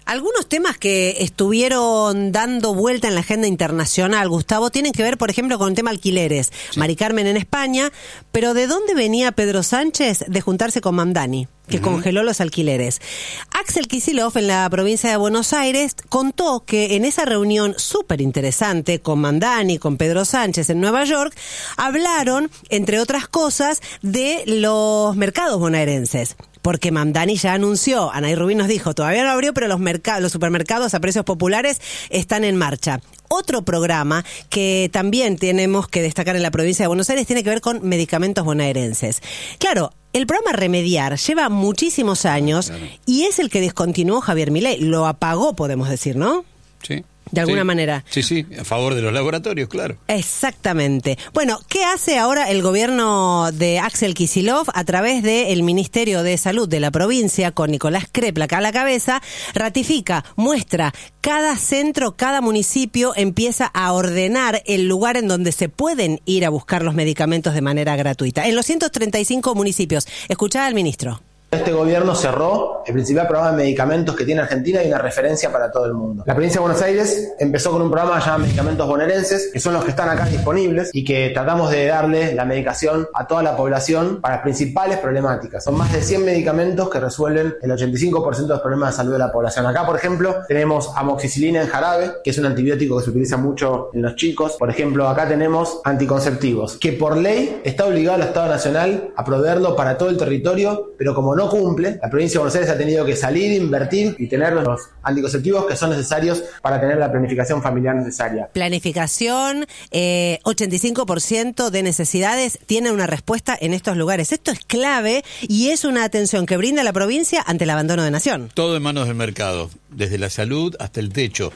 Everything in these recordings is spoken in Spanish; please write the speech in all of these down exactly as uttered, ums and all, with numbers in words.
Algunos temas que estuvieron dando vuelta en la agenda internacional, Gustavo, tienen que ver, por ejemplo, con el tema alquileres. Sí. Mari Carmen en España, pero ¿de dónde venía Pedro Sánchez de juntarse con Mamdani, que uh-huh. congeló los alquileres? Axel Kicillof, en la provincia de Buenos Aires, contó que en esa reunión súper interesante con Mamdani, con Pedro Sánchez en Nueva York, hablaron, entre otras cosas, de los mercados bonaerenses. Porque Mamdani ya anunció, Anaí Rubín nos dijo, todavía no abrió, pero los mercados, los supermercados a precios populares están en marcha. Otro programa que también tenemos que destacar en la provincia de Buenos Aires tiene que ver con medicamentos bonaerenses. Claro, el programa Remediar lleva muchísimos años claro. y es el que descontinuó Javier Milei. Lo apagó, podemos decir, ¿no? Sí. De alguna sí. manera. Sí, sí, a favor de los laboratorios, claro. Exactamente. Bueno, ¿qué hace ahora el gobierno de Axel Kicillof a través del Ministerio de Salud de la provincia, con Nicolás Crepla acá a la cabeza? Ratifica, muestra, cada centro, cada municipio empieza a ordenar el lugar en donde se pueden ir a buscar los medicamentos de manera gratuita. En los ciento treinta y cinco municipios. Escuchá al ministro. Este gobierno cerró el principal programa de medicamentos que tiene Argentina y una referencia para todo el mundo. La provincia de Buenos Aires empezó con un programa llamado Medicamentos Bonaerenses, que son los que están acá disponibles y que tratamos de darle la medicación a toda la población para las principales problemáticas. Son más de cien medicamentos que resuelven el ochenta y cinco por ciento de los problemas de salud de la población. Acá, por ejemplo, tenemos amoxicilina en jarabe, que es un antibiótico que se utiliza mucho en los chicos. Por ejemplo, acá tenemos anticonceptivos, que por ley está obligado el Estado Nacional a proveerlo para todo el territorio, pero como no no cumple, la provincia de Buenos Aires ha tenido que salir, invertir y tener los anticonceptivos que son necesarios para tener la planificación familiar necesaria. Planificación, eh, ochenta y cinco por ciento de necesidades tiene una respuesta en estos lugares. Esto es clave y es una atención que brinda la provincia ante el abandono de nación. Todo en manos del mercado, desde la salud hasta el techo.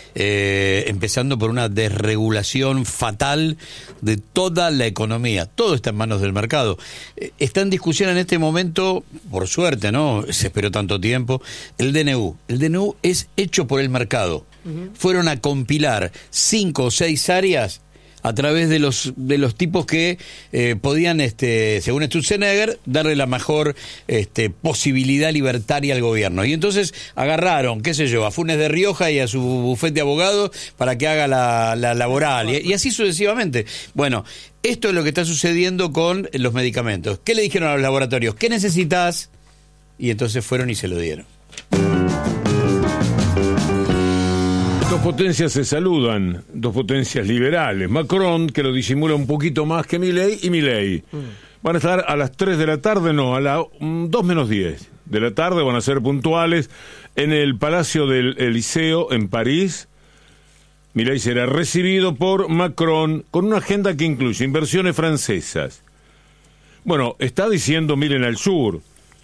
Eh, empezando por una desregulación fatal de toda la economía. Todo está en manos del mercado. Eh, está en discusión en este momento, por suerte, ¿no? Se esperó tanto tiempo, el D N U. El D N U es hecho por el mercado. Uh-huh. Fueron a compilar cinco o seis áreas a través de los de los tipos que eh, podían, este, según Sturzenegger, darle la mejor este, posibilidad libertaria al gobierno. Y entonces agarraron, qué sé yo, a Funes de Rioja y a su bufete de abogados para que haga la, la laboral, y, y así sucesivamente. Bueno, esto es lo que está sucediendo con los medicamentos. ¿Qué le dijeron a los laboratorios? ¿Qué necesitas? Y entonces fueron y se lo dieron. Dos potencias se saludan, dos potencias liberales. Macron, que lo disimula un poquito más que Milei, y Milei. Mm. Van a estar a las tres de la tarde, no, a las um, dos menos diez de la tarde, van a ser puntuales en el Palacio del Eliseo, en París. Milei será recibido por Macron con una agenda que incluye inversiones francesas. Bueno, está diciendo, miren al sur,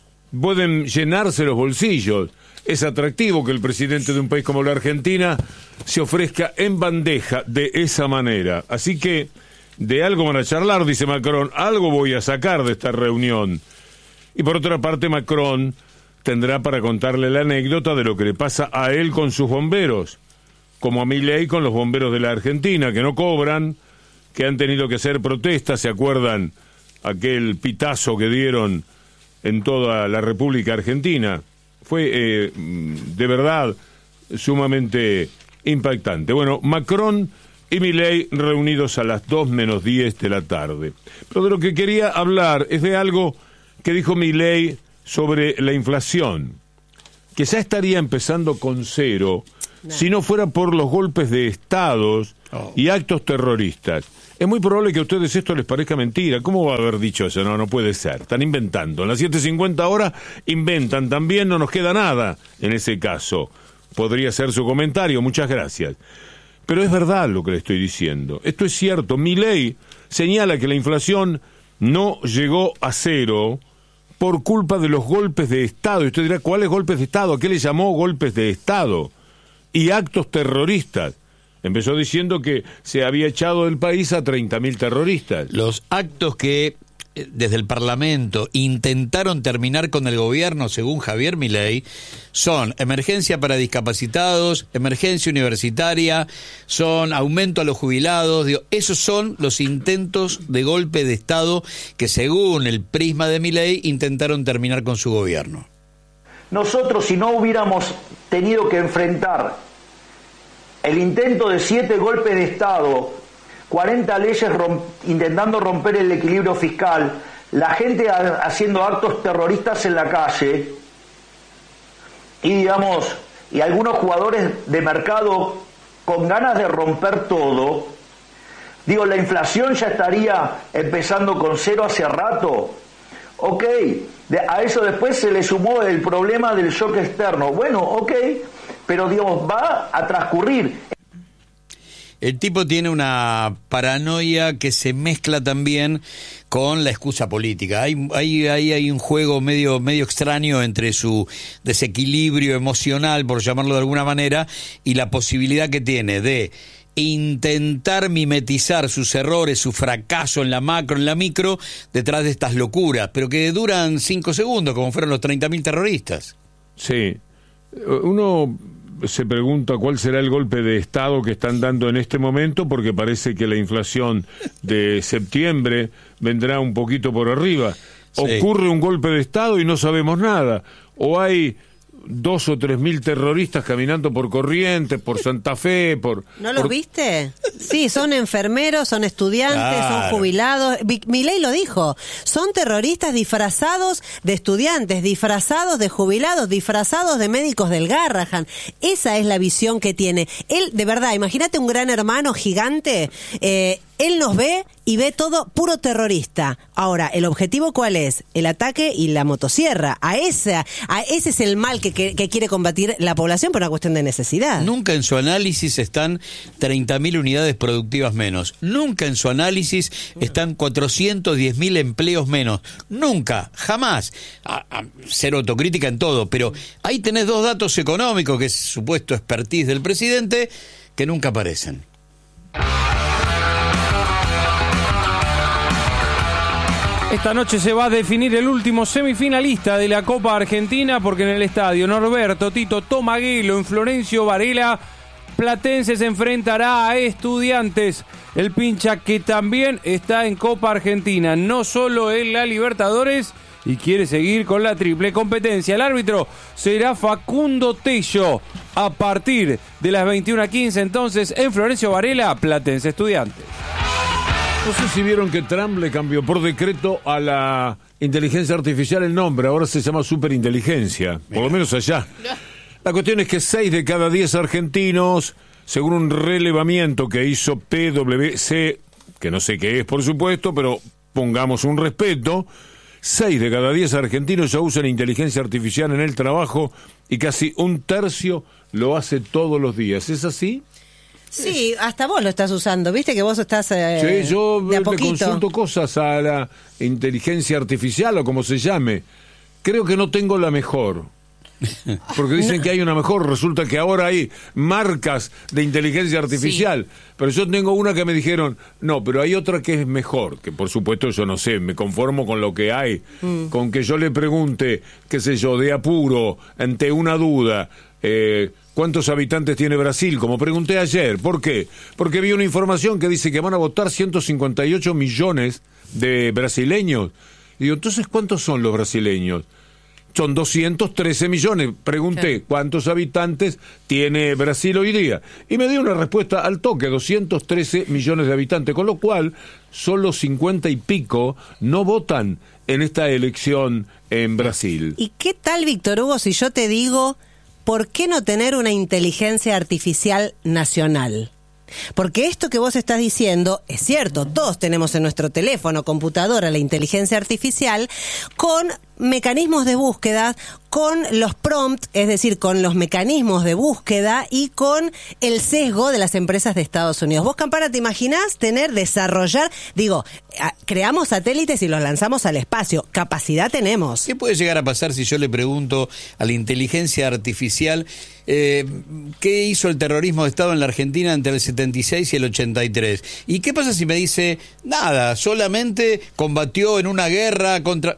pueden llenarse los bolsillos. Es atractivo que el presidente de un país como la Argentina se ofrezca en bandeja de esa manera. Así que de algo van a charlar, dice Macron, algo voy a sacar de esta reunión. Y por otra parte, Macron tendrá para contarle la anécdota de lo que le pasa a él con sus bomberos, como a Milei con los bomberos de la Argentina, que no cobran, que han tenido que hacer protestas, ¿se acuerdan? Aquel pitazo que dieron en toda la República Argentina. Fue eh, de verdad sumamente impactante. Bueno, Macron y Milei reunidos a las dos menos diez de la tarde. Pero de lo que quería hablar es de algo que dijo Milei sobre la inflación, que ya estaría empezando con cero no. si no fuera por los golpes de estados oh. y actos terroristas. Es muy probable que a ustedes esto les parezca mentira. ¿Cómo va a haber dicho eso? No, no puede ser. Están inventando. En las siete cincuenta horas inventan también, no nos queda nada en ese caso. Podría ser su comentario, muchas gracias. Pero es verdad lo que le estoy diciendo. Esto es cierto. Milei señala que la inflación no llegó a cero por culpa de los golpes de Estado. Y usted dirá, ¿cuáles golpes de Estado? ¿A qué le llamó golpes de Estado? Y actos terroristas. Empezó diciendo que se había echado del país a treinta mil terroristas. Los actos que desde el Parlamento intentaron terminar con el gobierno, según Javier Milei, son emergencia para discapacitados, emergencia universitaria, son aumento a los jubilados. Digo, esos son los intentos de golpe de Estado que, según el prisma de Milei, intentaron terminar con su gobierno. nosotros, si no hubiéramos tenido que enfrentar el intento de siete golpes de Estado, cuarenta leyes romp- intentando romper el equilibrio fiscal, la gente ha- haciendo actos terroristas en la calle, y digamos, y algunos jugadores de mercado con ganas de romper todo, digo, la inflación ya estaría empezando con cero hace rato. Ok, de, a eso después se le sumó el problema del shock externo. Bueno, ok, pero digamos, va a transcurrir. El tipo tiene una paranoia que se mezcla también con la excusa política. Hay, hay, hay, hay un juego medio, medio extraño entre su desequilibrio emocional, por llamarlo de alguna manera, y la posibilidad que tiene de intentar mimetizar sus errores, su fracaso en la macro, en la micro, detrás de estas locuras, pero que duran cinco segundos, como fueron los treinta mil terroristas. Sí. Uno se pregunta cuál será el golpe de Estado que están dando en este momento, porque parece que la inflación de septiembre vendrá un poquito por arriba. Sí. Ocurre un golpe de Estado y no sabemos nada. O hay dos o tres mil terroristas caminando por Corrientes, por Santa Fe, por... ¿No los por... viste? Sí, son enfermeros, son estudiantes, Claro. son jubilados. Vi- Milei lo dijo, son terroristas disfrazados de estudiantes, disfrazados de jubilados, disfrazados de médicos del Garrahan. Esa es la visión que tiene. Él, de verdad, imagínate un gran hermano gigante, eh, él nos ve y ve todo puro terrorista. Ahora, ¿el objetivo cuál es? El ataque y la motosierra. A esa, a ese es el mal que, que, que quiere combatir la población por una cuestión de necesidad. Nunca en su análisis están treinta mil unidades productivas menos. Nunca en su análisis están cuatrocientos diez mil empleos menos. Nunca, jamás. A, a, ser autocrítica en todo, pero ahí tenés dos datos económicos, que es supuesto expertise del presidente, que nunca aparecen. Esta noche se va a definir el último semifinalista de la Copa Argentina, porque en el estadio Norberto Tito Tomaguelo, en Florencio Varela, Platense se enfrentará a Estudiantes, el pincha que también está en Copa Argentina, no solo en la Libertadores, y quiere seguir con la triple competencia. El árbitro será Facundo Tello a partir de las veintiuna quince, entonces en Florencio Varela, Platense Estudiantes. No sé si vieron que Trump le cambió por decreto a la inteligencia artificial el nombre, ahora se llama superinteligencia, por lo menos allá. La cuestión es que seis de cada diez argentinos, según un relevamiento que hizo P W C, que no sé qué es por supuesto, pero pongamos un respeto, seis de cada diez argentinos ya usan inteligencia artificial en el trabajo y casi un tercio lo hace todos los días. ¿Es así? Sí, hasta vos lo estás usando, viste que vos estás eh, Sí, yo de a le poquito. consulto cosas a la inteligencia artificial o como se llame. Creo que no tengo la mejor. Porque dicen no. que hay una mejor, resulta que ahora hay marcas de inteligencia artificial, sí. Pero yo tengo una que me dijeron, no, pero hay otra que es mejor, que por supuesto yo no sé, me conformo con lo que hay, mm. con que yo le pregunte, qué sé yo, de apuro, ante una duda, eh, ¿cuántos habitantes tiene Brasil? Como pregunté ayer. ¿Por qué? Porque vi una información que dice que van a votar ciento cincuenta y ocho millones de brasileños. Y digo, entonces, ¿cuántos son los brasileños? Son doscientos trece millones. Pregunté, sí. ¿Cuántos habitantes tiene Brasil hoy día? Y me dio una respuesta al toque, doscientos trece millones de habitantes, con lo cual solo cincuenta y pico no votan en esta elección en Brasil. ¿Y qué tal, Víctor Hugo, si yo te digo, ¿por qué no tener una inteligencia artificial nacional? Porque esto que vos estás diciendo es cierto, todos tenemos en nuestro teléfono, computadora, la inteligencia artificial con mecanismos de búsqueda, con los prompts, es decir, con los mecanismos de búsqueda y con el sesgo de las empresas de Estados Unidos. Vos, Campana, ¿te imaginás tener, desarrollar, digo, creamos satélites y los lanzamos al espacio, capacidad tenemos? ¿Qué puede llegar a pasar si yo le pregunto a la inteligencia artificial eh, qué hizo el terrorismo de Estado en la Argentina entre el setenta y seis y el ochenta y tres? ¿Y qué pasa si me dice, nada, solamente combatió en una guerra contra...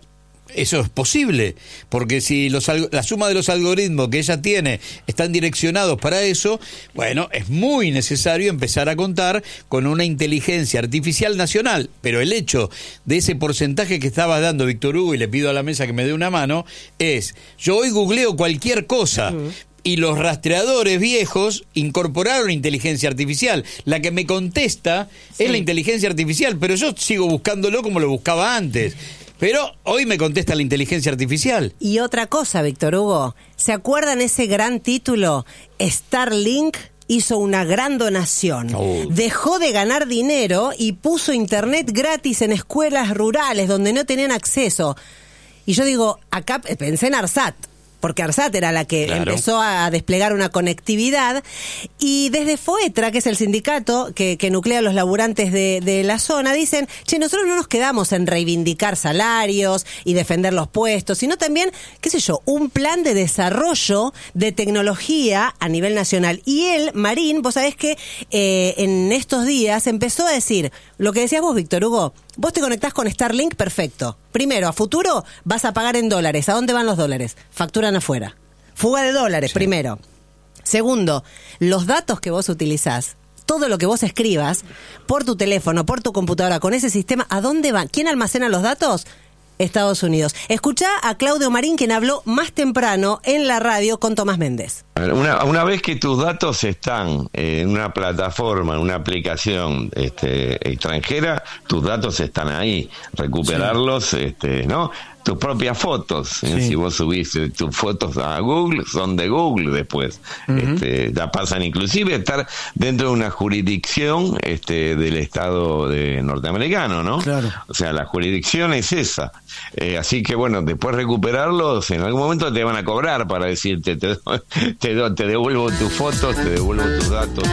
eso es posible, porque si los la suma de los algoritmos que ella tiene están direccionados para eso, bueno, es muy necesario empezar a contar con una inteligencia artificial nacional. Pero el hecho de ese porcentaje que estaba dando Víctor Hugo, y le pido a la mesa que me dé una mano, es, yo hoy googleo cualquier cosa, uh-huh. y los rastreadores viejos incorporaron inteligencia artificial. La que me contesta sí. es la inteligencia artificial, pero yo sigo buscándolo como lo buscaba antes. Pero hoy me contesta la inteligencia artificial. Y otra cosa, Víctor Hugo, ¿se acuerdan ese gran título? Starlink hizo una gran donación. Oh. Dejó de ganar dinero y puso internet gratis en escuelas rurales donde no tenían acceso. Y yo digo, acá pensé en ARSAT, porque ARSAT era la que claro. empezó a desplegar una conectividad, y desde FOETRA, que es el sindicato que, que nuclea a los laburantes de, de la zona, dicen, che, nosotros no nos quedamos en reivindicar salarios y defender los puestos, sino también, qué sé yo, un plan de desarrollo de tecnología a nivel nacional. Y él, Marín, vos sabés que eh, en estos días empezó a decir, lo que decías vos, Víctor Hugo, vos te conectás con Starlink, perfecto. Primero, a futuro vas a pagar en dólares. ¿A dónde van los dólares? Facturan afuera. Fuga de dólares, sí. primero. Segundo, los datos que vos utilizás, todo lo que vos escribas, por tu teléfono, por tu computadora, con ese sistema, ¿a dónde van? ¿Quién almacena los datos? Estados Unidos. Escuchá a Claudio Marín, quien habló más temprano en la radio con Tomás Méndez. Una, una vez que tus datos están en una plataforma, en una aplicación este, extranjera, tus datos están ahí. Recuperarlos, sí. este, ¿no? Tus propias fotos, ¿eh? Sí. Si vos subís tus fotos a Google, son de Google después. Uh-huh. Este, ya pasan inclusive a estar dentro de una jurisdicción este, del Estado de norteamericano, ¿no? Claro. O sea, la jurisdicción es esa. Eh, así que bueno, después recuperarlos, en algún momento te van a cobrar para decirte, te, te, te devuelvo tus fotos, te devuelvo tus datos.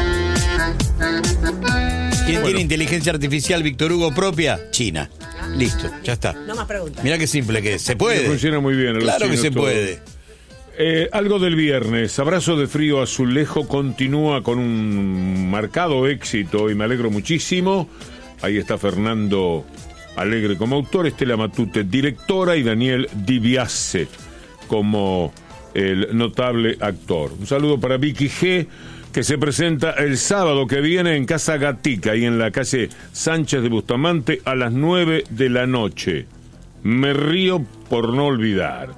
¿Quién bueno. tiene inteligencia artificial, Víctor Hugo, propia? China. Listo, ya está. No más preguntas. Mirá qué simple que es. ¿Se puede? Funciona muy bien. Claro que se todo. puede. Eh, algo del viernes. Abrazo de Frío Azulejo continúa con un marcado éxito y me alegro muchísimo. Ahí está Fernando Alegre como autor, Estela Matute directora y Daniel Dibiase como el notable actor. Un saludo para Vicky G, que se presenta el sábado que viene en Casa Gatica, y en la calle Sánchez de Bustamante a las nueve de la noche. Me río por no olvidar.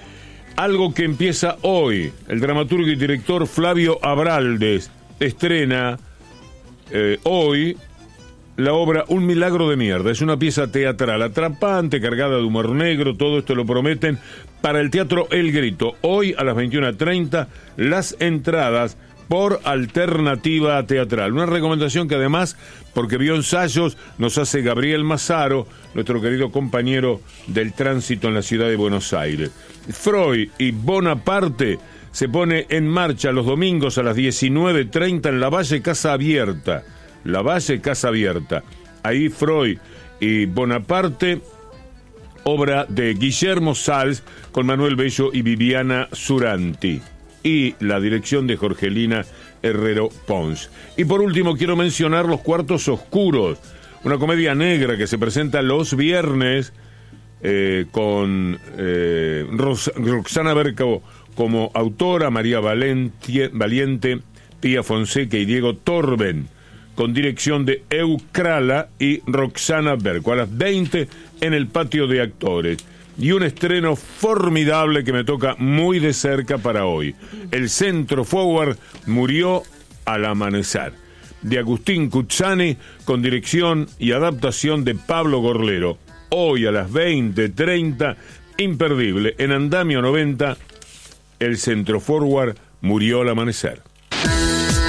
Algo que empieza hoy, el dramaturgo y director Flavio Abraldes estrena eh, hoy la obra Un milagro de mierda. Es una pieza teatral atrapante, cargada de humor negro, todo esto lo prometen para el Teatro El Grito. Hoy a las veintiuna treinta, las entradas por Alternativa Teatral. Una recomendación que además, porque vio ensayos, nos hace Gabriel Mazaro, nuestro querido compañero del tránsito en la ciudad de Buenos Aires. Freud y Bonaparte se pone en marcha los domingos a las diecinueve treinta en La Valle Casa Abierta. La Valle Casa Abierta. Ahí Freud y Bonaparte, obra de Guillermo Sals con Manuel Bello y Viviana Suranti, y la dirección de Jorgelina Herrero Pons. Y por último quiero mencionar Los Cuartos Oscuros, una comedia negra que se presenta los viernes eh, con eh, Ros- Roxana Berco como autora, María Valentie, Valiente, Pía Fonseca y Diego Torben, con dirección de Eucrala y Roxana Berco, a las veinte en el patio de actores. Y un estreno formidable que me toca muy de cerca para hoy. El Centro Forward murió al amanecer, de Agustín Cuzzani, con dirección y adaptación de Pablo Gorlero. Hoy a las veinte treinta, imperdible, en Andamio noventa, El Centro Forward murió al amanecer.